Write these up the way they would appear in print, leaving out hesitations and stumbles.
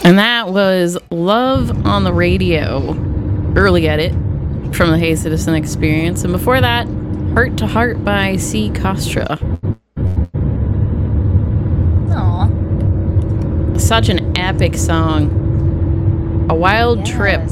And that was Love on the Radio, early edit from the Hey Citizen Experience. And before that, Heart to Heart by C. Kostra. Aww. Such an epic song. A wild trip.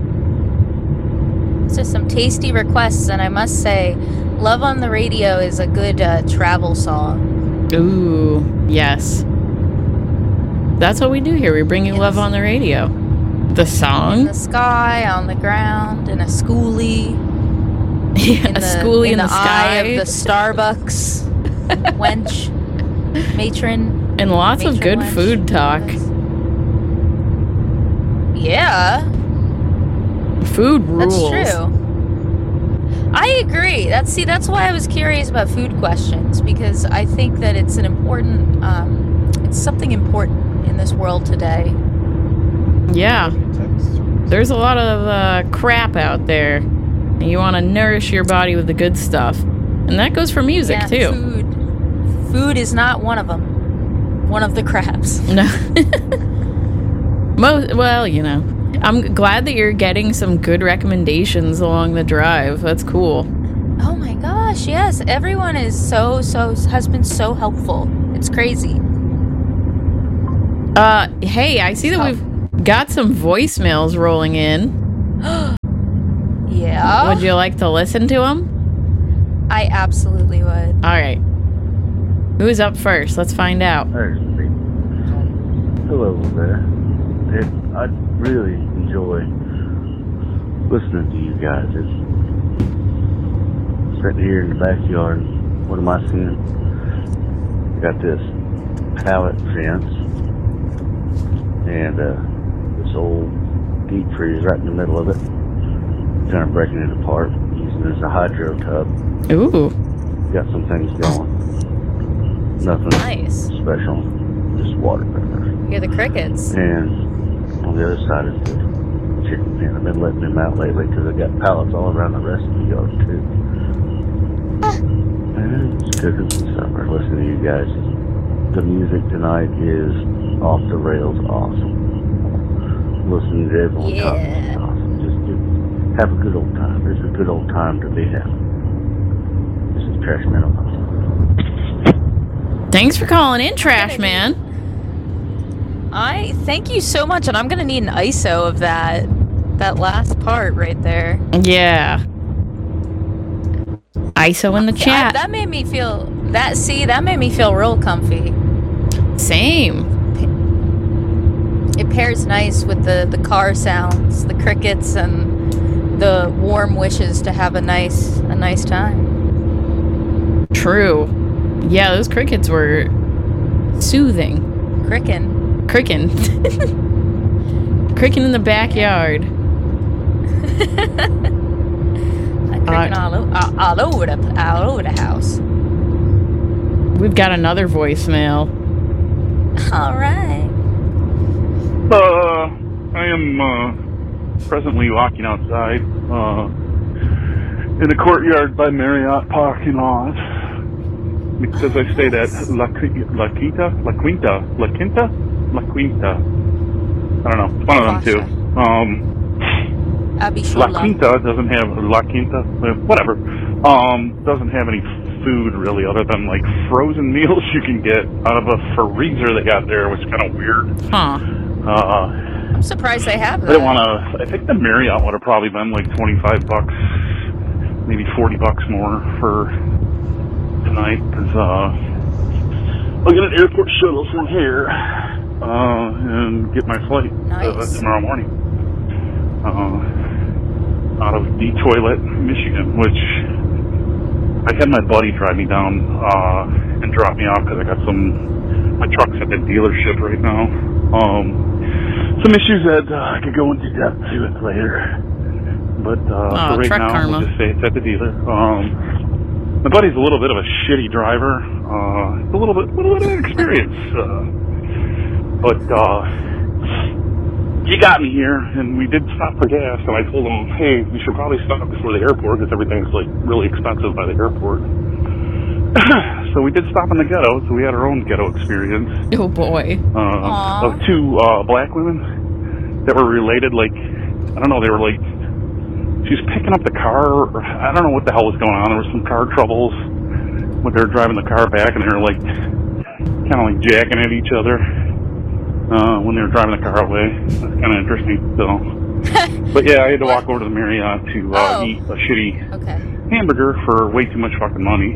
So some tasty requests, and I must say, Love on the Radio is a good travel song. Ooh, yes. That's what we do here. We bring you Love on the Radio. The song? In the sky, on the ground, in a schoolie. Yeah, a schoolie in the sky. Eye of the Starbucks wench. Matron. And lots of good food talk. Yeah. Food rules. That's true. I agree. That's why I was curious about food questions, because I think that it's an important, it's something important in this world today. Yeah. There's a lot of crap out there, and you want to nourish your body with the good stuff. And that goes for music, too. Food is not one of them. One of the craps. No. Well, you know. I'm glad that you're getting some good recommendations along the drive. That's cool. Oh my gosh, yes. Everyone is has been so helpful. It's crazy. Hey, I see that we've got some voicemails rolling in. Yeah? Would you like to listen to them? I absolutely would. All right. Who's up first? Let's find out. There's me. Hello there. I really enjoy listening to you guys. It's sitting here in the backyard. What am I seeing? Got this pallet fence and this old deep freeze right in the middle of it. Kind of breaking it apart, using it as a hydro tub. Ooh. Got some things going. Nothing special, just water feathers. You hear the crickets. And on the other side is the chicken pen. I've been letting them out lately because I've got pallets all around the rest of the yard too. And just cooking some supper, listening to you guys. The music tonight is off the rails awesome. Listening to everyone talking is awesome. Just have a good old time. It's a good old time to be having. This is Trash Man on my side. Thanks for calling in, Trash Man. I thank you so much, and I'm gonna need an ISO of that last part right there. Yeah. ISO in the chat. That made me feel that made me feel real comfy. Same. It pairs nice with the car sounds, the crickets, and the warm wishes to have a nice time. True. Yeah, those crickets were soothing. Crickin' in the backyard. Crickin' all over the house. We've got another voicemail. All right. I am presently walking outside in the courtyard by Marriott parking lot because I stayed at La Quinta. I don't know. It's one of them two. La Quinta doesn't have whatever. Doesn't have any food really other than like frozen meals you can get out of a freezer they got there, which is kind of weird. Huh. I'm surprised they have that. I think the Marriott would have probably been like $25, maybe $40 more for tonight, because I'll get an airport shuttle from here and get my flight tomorrow morning out of Detroit, Michigan, which I had my buddy drive me down and drop me off because I got my truck's at the dealership right now. Some issues that I could go into depth to it later, but for right now, karma. we'll just say it's at the dealer. My buddy's a little bit of a shitty driver. A little bit of experience, but he got me here, and we did stop for gas. And I told him, hey, we should probably stop before the airport because everything's like really expensive by the airport. so we did stop in the ghetto, so we had our own ghetto experience. Oh boy. Of two black women that were related, like, I don't know, they were like, she was picking up the car, or I don't know what the hell was going on. There was some car troubles when they were driving the car back, and they were like, kind of like jacking at each other when they were driving the car away. That's kind of interesting, so. But yeah, I had to walk over to the Marriott to eat a shitty hamburger for way too much fucking money.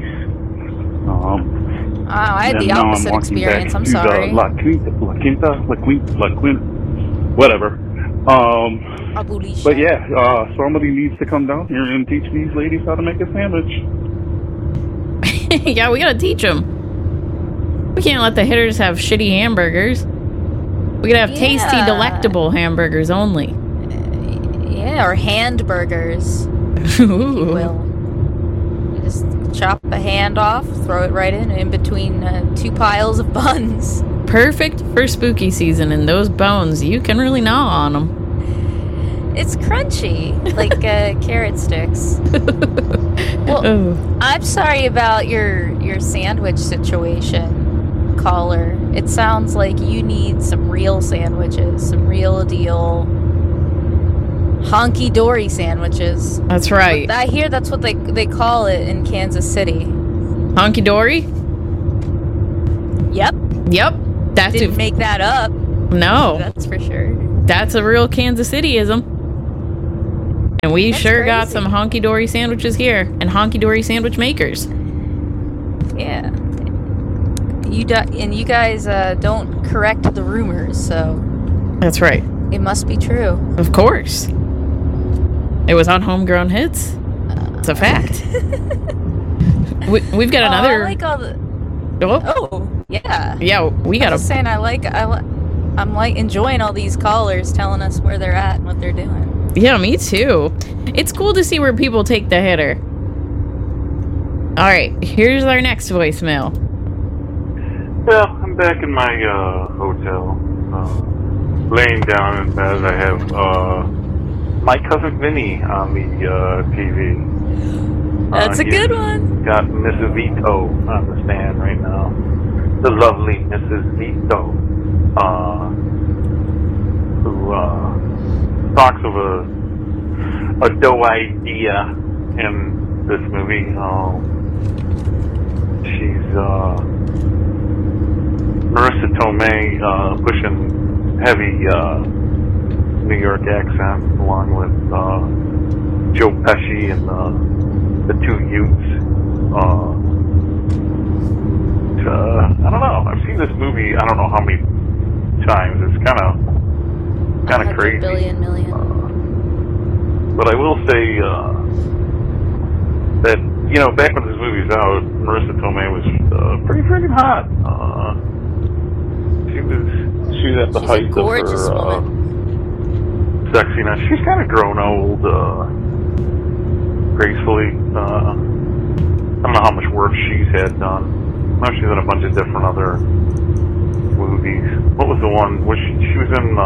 I had the opposite experience. I'm sorry. La Quinta, whatever. But yeah, somebody needs to come down here and teach these ladies how to make a sandwich. Yeah, we gotta teach them. We can't let the hitters have shitty hamburgers. We gotta have tasty, delectable hamburgers only. Yeah, or hand burgers, if you will. You just chop a hand off, throw it right in between two piles of buns. Perfect for spooky season, and those bones, you can really gnaw on them. It's crunchy, like carrot sticks. Well, I'm sorry about your sandwich situation, caller. It sounds like you need some real sandwiches, some real deal honky-dory sandwiches. That's right. I hear that's what they call it in Kansas City. Honky-dory? Yep. Didn't make that up. No. That's for sure. That's a real Kansas City-ism. And we got some honky-dory sandwiches here, and honky-dory sandwich makers. Yeah. You guys don't correct the rumors, so... That's right. It must be true. Of course. It was on Homegrown Hits. It's a fact. We've got another... I like all the... Oh, yeah. Yeah, we got I was saying I'm like enjoying all these callers telling us where they're at and what they're doing. Yeah, me too. It's cool to see where people take the hitter. All right, here's our next voicemail. Well, I'm back in my hotel, laying down in bed. I have my cousin Vinny on the TV. That's a good one. Got Mrs. Vito on the stand right now. The lovely Mrs. Vito, who talks of a dough idea in this movie. She's Marissa Tomei pushing heavy New York accent along with Joe Pesci and the two Utes. I don't know. I've seen this movie I don't know how many times. It's kind of crazy. Million. But I will say that back when this movie was out, Marissa Tomei was pretty freaking hot. She was at the height of her sexiness. She's kind of grown old gracefully. I don't know how much work she's had done. I know she's in a bunch of different other movies. What was the one? She was in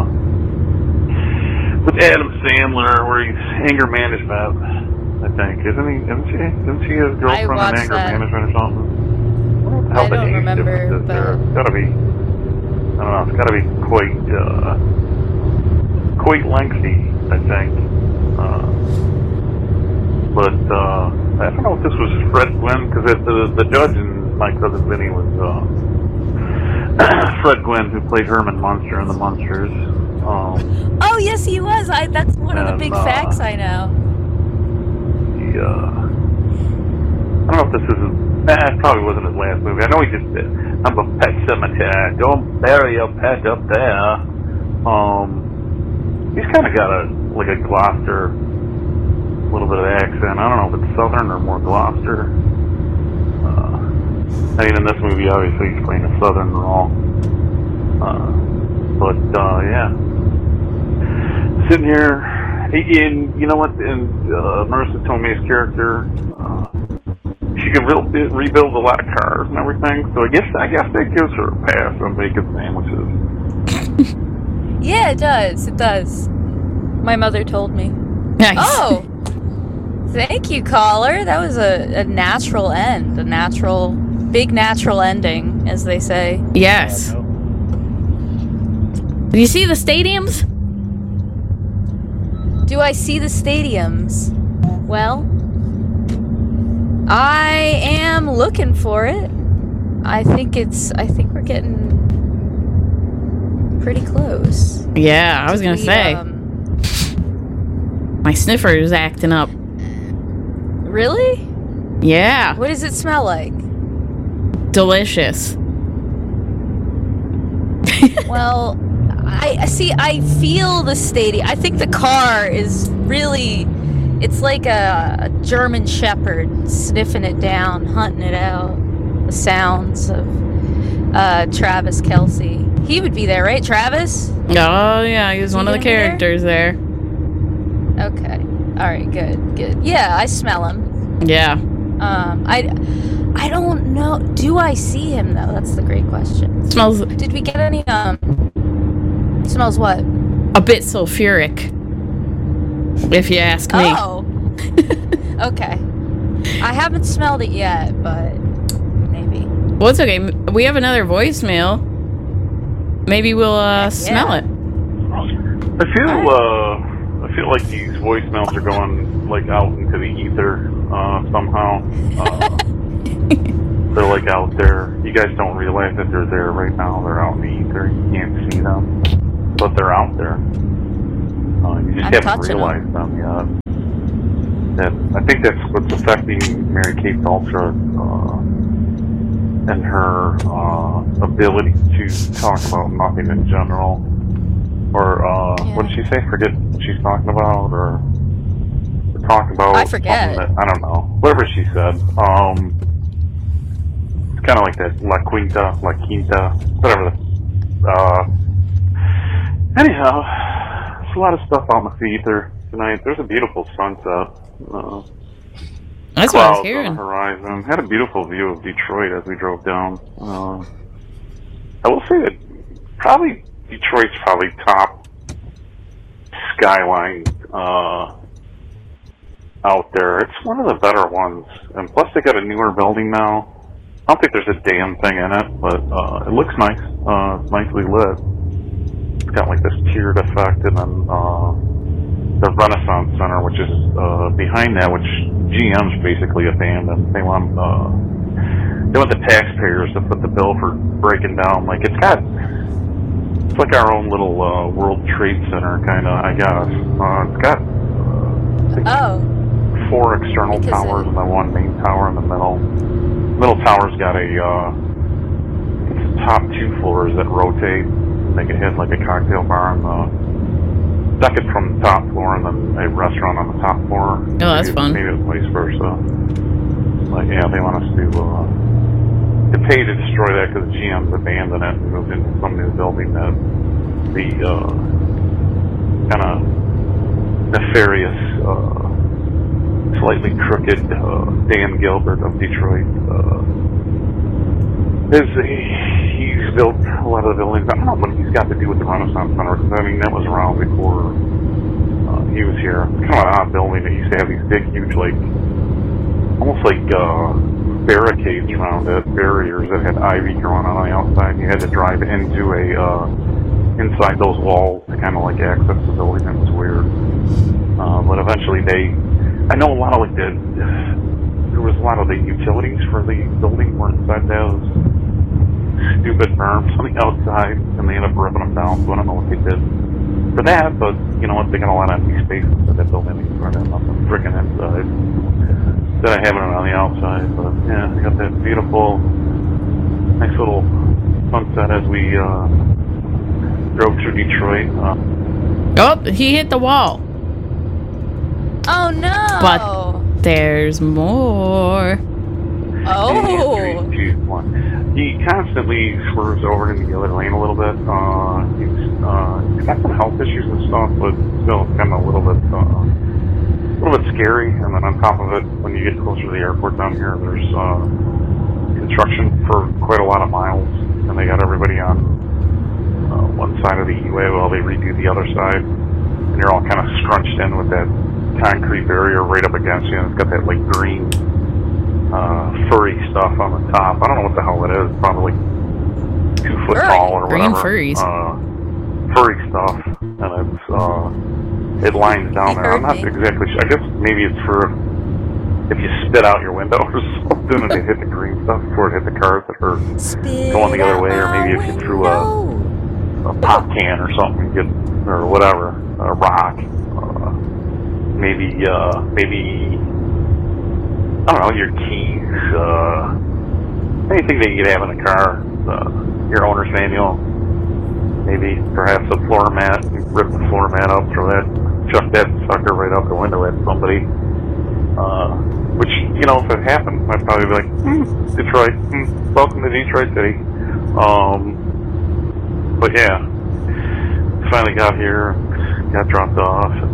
with Adam Sandler, where he's anger management, I think. Isn't she his girlfriend in anger management or something? I don't remember, but it's gotta be, I don't know, it's gotta be quite lengthy, I think. But I don't know if this was Fred Gwynne, because the judge in My Cousin Vinny was Fred Gwynne, who played Herman Munster in The Munsters. Oh, yes, he was. That's one of the big facts I know. I don't know if this is... it probably wasn't his last movie. I know he just did. I'm a Pet Cemetery. Don't bury your pet up there. He's kind of got a Gloucester, little bit of accent. I don't know if it's Southern or more Gloucester. I mean, in this movie, obviously, he's playing a Southern role. But, yeah. Sitting here, and you know what, and Marissa Tomei's character, she could rebuild a lot of cars and everything, so I guess that gives her a pass on making sandwiches. Yeah, it does. My mother told me. Nice. Oh! Thank you, caller. That was a natural end, a natural big natural ending, as they say. Yes. No. Do you see the stadiums? Do I see the stadiums? Well, I am looking for it. I think we're getting pretty close. Yeah, I was gonna say. My sniffer is acting up. Really? Yeah. What does it smell like? Delicious. Well, I feel the stadium. I think the car is really, it's like a German shepherd sniffing it down, hunting it out. The sounds of Travis Kelce. He would be there, right, Travis? Oh, yeah, he was one of the characters there. Okay. All right, good. Yeah, I smell him. Yeah. I don't know. Do I see him, though? That's the great question. Smells Did we get any, smells what? a bit sulfuric, if you ask me. Oh. Okay. I haven't smelled it yet, but maybe. Well, it's okay. We have another voicemail. Maybe we'll smell it. I feel like these voicemails are going like out into the ether somehow. They're like out there. You guys don't realize that they're there right now. They're out in the ether. You can't see them, but they're out there. You just haven't realized them yet. I think that's what's affecting Mary Kate Ultra and her ability to talk about nothing in general. Or, what did she say? Forget what she's talking about? Or talk about... I forget. I don't know. Whatever she said. It's kind of like that La Quinta, whatever. Anyhow, there's a lot of stuff out in the ether tonight. There's a beautiful sunset. That's what I was hearing. On the horizon. Had a beautiful view of Detroit as we drove down. I will say that Detroit's probably top skyline out there. It's one of the better ones, and plus they got a newer building now. I don't think there's a damn thing in it, but it looks nice. It's nicely lit. It's got like this tiered effect, and then the Renaissance Center, which is behind that, which GM's basically abandoned. They want the taxpayers to foot the bill for breaking down. Like it's like our own little World Trade Center kind of, I guess. It's got 4 external towers and then one main tower in the middle. Middle tower's got it's the top 2 floors that rotate. They can hit like a cocktail bar on the second from the top floor and then a restaurant on the top floor. Oh, that's fun. Maybe it's vice versa. But yeah, they want us to pay to destroy that because GM's abandoned it and moved into some new building that the kind of nefarious, slightly crooked Dan Gilbert of Detroit he's built a lot of the buildings. I don't know what he's got to do with the Renaissance Center because I mean that was around before he was here. It's kind of an odd building that used to have these big, huge, like almost like barricades around it, barriers that had ivy growing on the outside. You had to drive into inside those walls to kind of like access the building. It was weird. But eventually I know a lot of there was a lot of the utilities for the building were inside those stupid berms on the outside, and they ended up ripping them down, so I don't know what they did for that, but you know what, they got a lot of empty space inside that building. They can run nothing freaking inside. Instead of having it on the outside, but yeah, we got that beautiful, nice little sunset as we drove through Detroit. Oh, he hit the wall. Oh no! But there's more. Oh! He constantly swerves over into the other lane a little bit. He's got some health issues and stuff, but still it's kind of a little bit scary. And then on top of it, when you get closer to the airport down here, there's construction for quite a lot of miles, and they got everybody on one side of the E-way while they redo the other side, and you're all kind of scrunched in with that concrete barrier right up against you, and it's got that like green furry stuff on the top. I don't know what the hell it is. Probably 2 foot tall or Green whatever. furries. Furry stuff, and it lines down there. I'm not exactly sure. I guess maybe it's for if you spit out your window or something and it hit the green stuff before it hit the cars that are going the other way, or maybe if you threw a pop can or something, or whatever, a rock, maybe I don't know, your keys, anything that you could have in a car, your owner's manual, maybe perhaps a floor mat, rip the floor mat up, chuck that sucker right out the window at somebody. Which, you know, if it happened, I'd probably be like, Detroit, welcome to Detroit City. But yeah, finally got here, got dropped off, and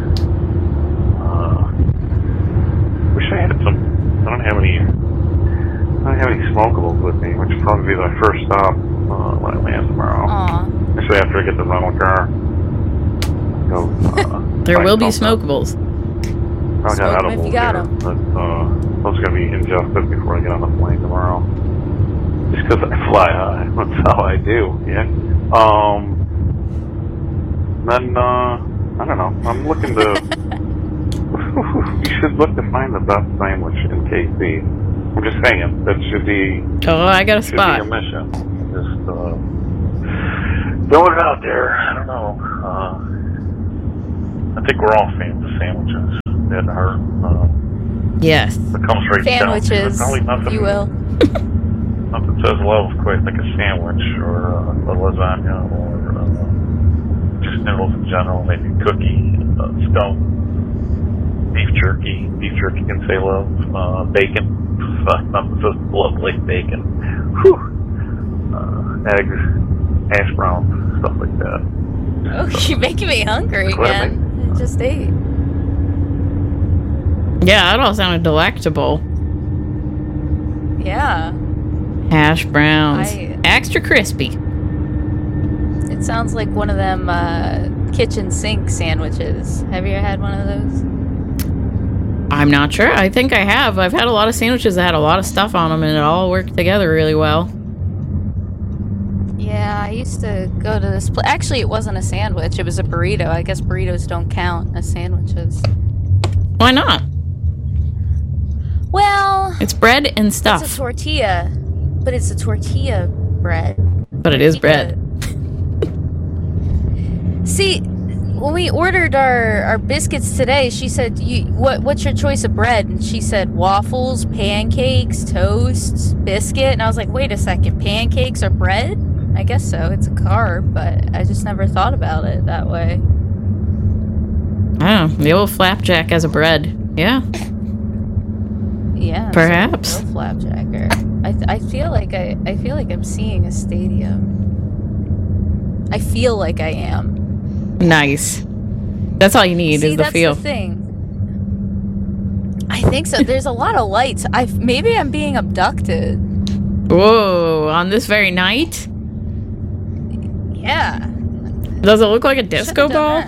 wish I had some. I don't have any smokables with me, which will probably be my first stop when I land tomorrow. Especially after I get the rental car. Go, there will be smokables. I got edibles if you got here, them. but those are going to be ingested before I get on the plane tomorrow. Just because I fly high. That's how I do, yeah. Then, I don't know. I'm looking to... you should look to find the best sandwich in KC. I'm just saying, that should be... Oh, I got a spot. Should be a mission. Just, throwing it out there. I don't know. I think we're all fans of sandwiches. That are, yes. It comes right sandwiches, down. Nothing, you will. Nothing says love quite like a sandwich or a lasagna or just noodles in general. Maybe cookie, scone, beef jerky. Beef jerky can say love. Bacon. Nothing says love like bacon. Whew. Eggs, hash browns, stuff like that. Oh, you're making me hungry again. I just ate. Yeah, that all sounded delectable. Yeah. Hash browns. Extra crispy. It sounds like one of them kitchen sink sandwiches. Have you ever had one of those? I'm not sure. I think I have. I've had a lot of sandwiches that had a lot of stuff on them, and it all worked together really well. Yeah, I used to go to this place. Actually, it wasn't a sandwich. It was a burrito. I guess burritos don't count as sandwiches. Why not? Well... It's bread and stuff. It's a tortilla. But it's a tortilla bread. But it is bread. See, when we ordered our biscuits today, she said, what's your choice of bread? And she said waffles, pancakes, toast, biscuit. And I was like, wait a second, pancakes are bread? I guess so. It's a carb, but I just never thought about it that way. Oh, the old flapjack as a bread. Yeah. Yeah. Perhaps. Real flapjacker. I feel like I'm seeing a stadium. I feel like I am. Nice. That's all you need is the feel. That's the thing. I think so. There's a lot of lights. Maybe I'm being abducted. Whoa! On this very night? Yeah. Does it look like a disco ball?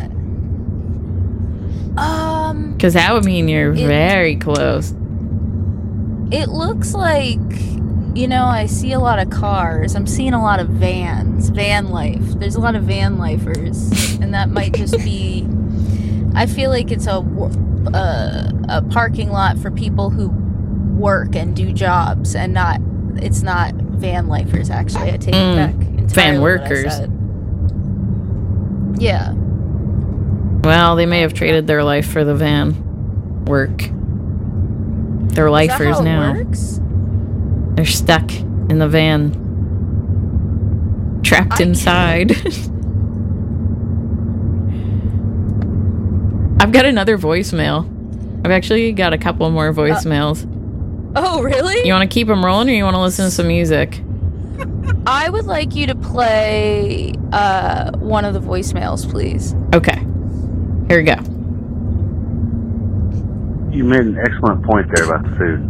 Because that would mean you're very close. It looks like, I see a lot of cars. I'm seeing a lot of vans. Van life. There's a lot of van lifers. And that might just be... I feel like it's a parking lot for people who work and do jobs, and it's not van lifers, actually. I take it back entirely. Van workers. Yeah. Well, they may have traded their life for the van work. They're lifers Is that how now. It works? They're stuck in the van. Trapped inside. I've got another voicemail. I've actually got a couple more voicemails. Oh, really? You want to keep them rolling, or you want to listen to some music? I would like you to play one of the voicemails, please. Okay. Here we go. You made an excellent point there about the food.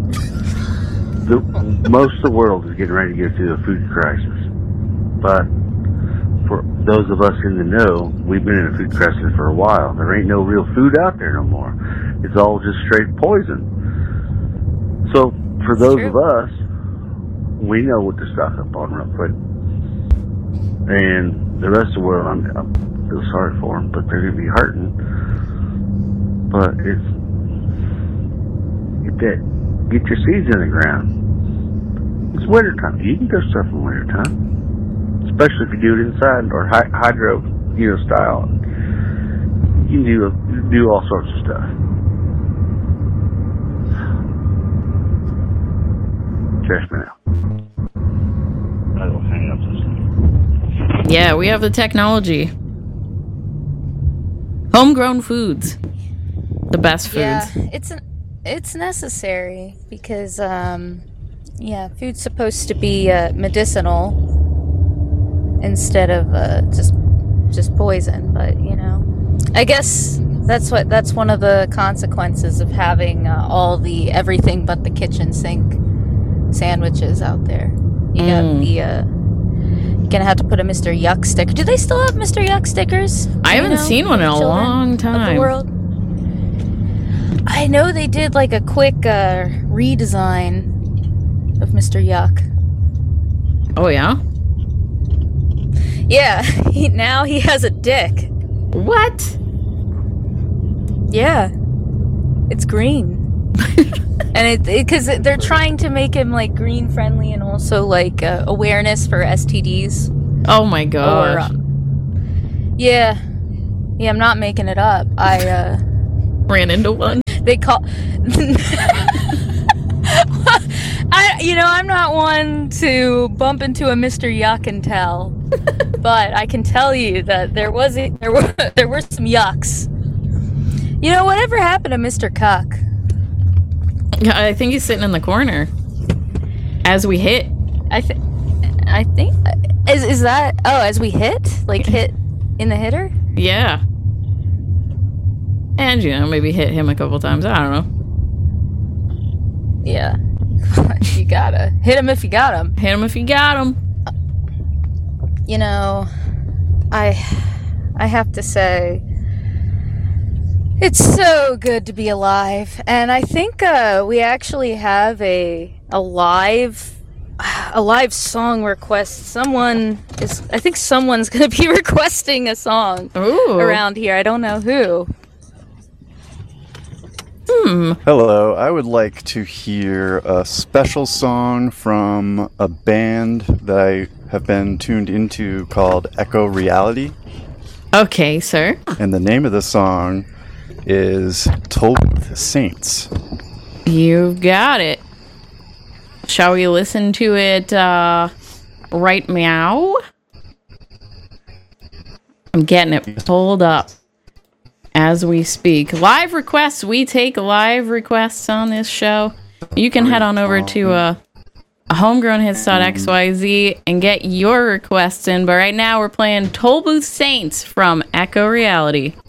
Most of the world is getting ready to go through a food crisis. But for those of us in the know, we've been in a food crisis for a while. There ain't no real food out there no more. It's all just straight poison. So for those of us, we know what to stock up on real quick. And the rest of the world, I feel sorry for them, but they're going to be hurting. But get your seeds in the ground. It's winter time. You can go stuff in winter time, especially if you do it inside or hydro, style. You can do all sorts of stuff. Check me out. I don't hang up this thing. Yeah, we have the technology. Homegrown foods. The best foods. Yeah, it's necessary because, food's supposed to be medicinal instead of just poison. But I guess that's one of the consequences of having all the everything but the kitchen sink sandwiches out there. You got the gonna have to put a Mr. Yuck sticker. Do they still have Mr. Yuck stickers? I haven't seen one in a long time. Of the world? I know they did like a quick redesign of Mr. Yuck. Oh yeah? Yeah, now he has a dick. What? Yeah, it's green. And because they're trying to make him like green friendly and also like awareness for STDs. Oh my gosh. Yeah, I'm not making it up. I ran into one. They call. I'm not one to bump into a Mr. Yuck and tell, but I can tell you that there were some yucks. Whatever happened to Mr. Cuck? I think he's sitting in the corner as we hit. I think is that as we hit, like hit in the hitter? Yeah. And maybe hit him a couple times. I don't know. Yeah. You gotta hit him if you got him. Hit him if you got him. I have to say, it's so good to be alive, and I think we actually have a live song request. I think someone's gonna be requesting a song around here. I don't know who. Hello, I would like to hear a special song from a band that I have been tuned into called Echo Reality. Okay, sir. And the name of the song is Tollbooth Saints. You've got it. Shall we listen to it right meow? I'm getting it pulled up as we speak. Live requests. We take live requests on this show. You can head on over to homegrownhits.xyz and get your requests in. But right now we're playing Tollbooth Saints from Echo Reality.